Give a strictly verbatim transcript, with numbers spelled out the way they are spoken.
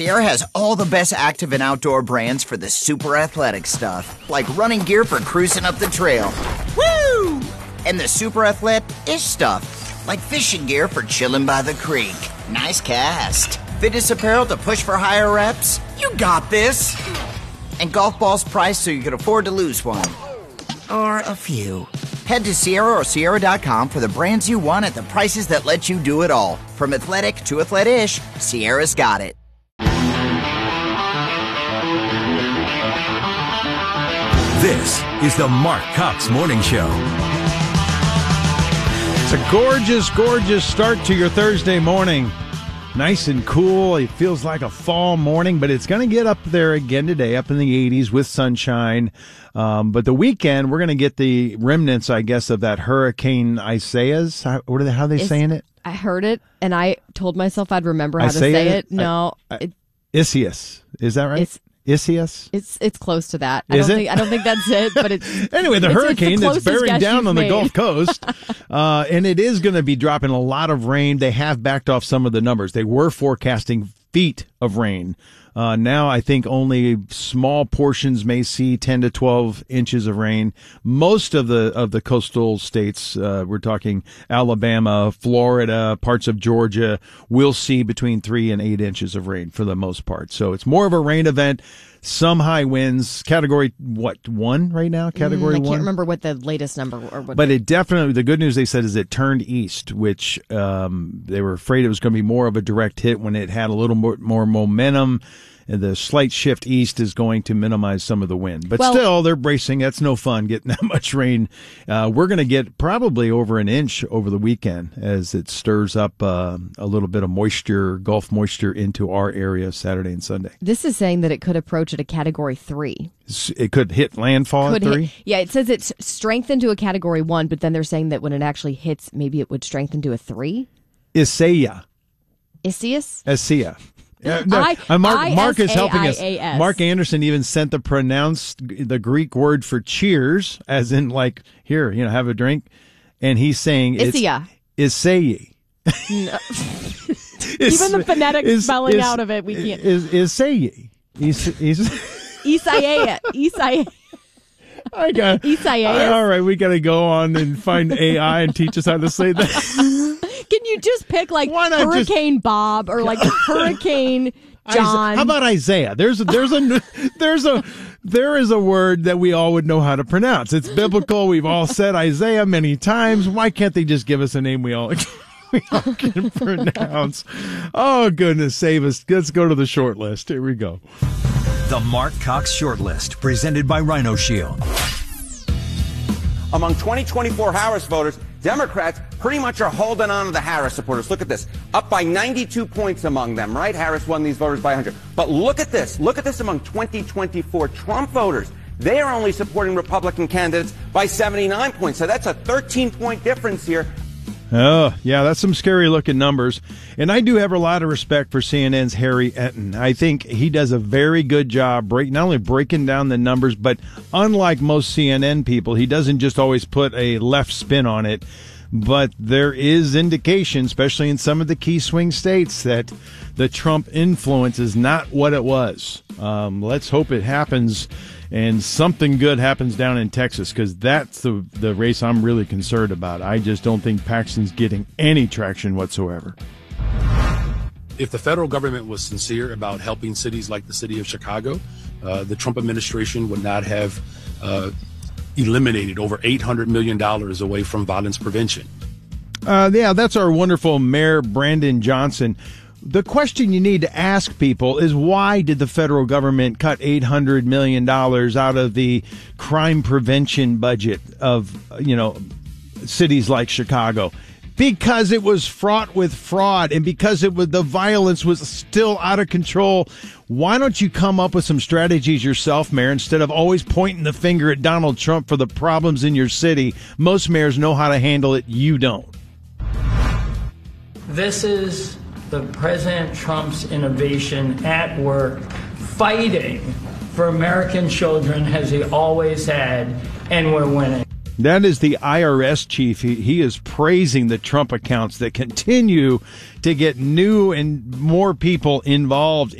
Sierra has all the best active and outdoor brands for the super athletic stuff, like running gear for cruising up the trail. Woo! And the super athlete-ish stuff, like fishing gear for chilling by the creek. Nice cast. Fitness apparel to push for higher reps. You got this. And golf balls priced so you can afford to lose one. Or a few. Head to Sierra or Sierra dot com for the brands you want at the prices that let you do it all. From athletic to athlete-ish, Sierra's got it. This is the Mark Cox Morning Show. It's a gorgeous, gorgeous start to your Thursday morning. Nice and cool. It feels like a fall morning, but it's going to get up there again today, up in the eighties with sunshine. Um, but the weekend, we're going to get the remnants, I guess, of that Hurricane Isaias. How, what are they, how are they it's, saying it? I heard it, and I told myself I'd remember how I to say say it? it. No. I, I, it, Isias. Is that right? It's, Isias? It's it's close to that. Is I don't it? think I don't think that's it, but it's anyway. The it's, hurricane it's the that's bearing down on the made. Gulf Coast, uh, and it is going to be dropping a lot of rain. They have backed off some of the numbers. They were forecasting feet of rain. Uh, now I think only small portions may see ten to twelve inches of rain. Most of the of the coastal states, uh, we're talking Alabama, Florida, parts of Georgia, will see between three and eight inches of rain for the most part. So it's more of a rain event. Some high winds, category, what, one right now? Category mm, I one? can't remember what the latest number or what. But it definitely, the good news they said is it turned east, which um, they were afraid it was going to be more of a direct hit when it had a little more, more momentum. And the slight shift east is going to minimize some of the wind. But well, still, they're bracing. That's no fun getting that much rain. Uh, we're going to get probably over an inch over the weekend as it stirs up uh, a little bit of moisture, Gulf moisture into our area Saturday and Sunday. This is saying that it could approach at a category three. It could hit landfall could at three? Hit, yeah, it says it's strengthened to a category one, but then they're saying that when it actually hits, maybe it would strengthen to a three. Isaiah. Isias? Isaiah. Uh, no, I, uh, Mark, Mark is helping us. I A S. Mark Anderson even sent the pronounced the Greek word for cheers, as in like here, you know, have a drink, and he's saying Isia. It's Isai. No. Even the phonetic is, spelling is, out of it, we can't. Is Isai? Is Isaiah. Isaiah. I got Isaiah. All right, we got to go on and find A I and teach us how to say that. Can you just pick like Hurricane just... Bob or like Hurricane John? How about Isaiah? There's a, there's a there's a there is a word that we all would know how to pronounce. It's biblical. We've all said Isaiah many times. Why can't they just give us a name we all we all can pronounce? Oh goodness, save us. Let's go to the short list. Here we go. The Mark Cox Short List, presented by Rhino Shield. Among twenty twenty-four Harris voters, Democrats pretty much are holding on to the Harris supporters. Look at this. Up by ninety-two points among them, right? Harris won these voters by one hundred. But look at this. Look at this among twenty twenty-four Trump voters. They are only supporting Republican candidates by seventy-nine points. So that's a thirteen-point difference here. Oh, yeah, that's some scary-looking numbers. And I do have a lot of respect for C N N's Harry Etten. I think he does a very good job break, not only breaking down the numbers, but unlike most C N N people, he doesn't just always put a left spin on it. But there is indication, especially in some of the key swing states, that the Trump influence is not what it was. Um, let's hope it happens and something good happens down in Texas, because that's the the race I'm really concerned about. I just don't think Paxton's getting any traction whatsoever. If the federal government was sincere about helping cities like the city of Chicago, uh, the Trump administration would not have uh, eliminated over eight hundred million dollars away from violence prevention. Uh, yeah, that's our wonderful Mayor Brandon Johnson. The question you need to ask people is, why did the federal government cut eight hundred million dollars out of the crime prevention budget of, you know, cities like Chicago? Because it was fraught with fraud, and because it was, the violence was still out of control. Why don't you come up with some strategies yourself, Mayor, instead of always pointing the finger at Donald Trump for the problems in your city? Most mayors know how to handle it. You don't. This is the President Trump's innovation at work, fighting for American children as he always had, and we're winning. That is the I R S chief. He, he is praising the Trump accounts that continue to get new and more people involved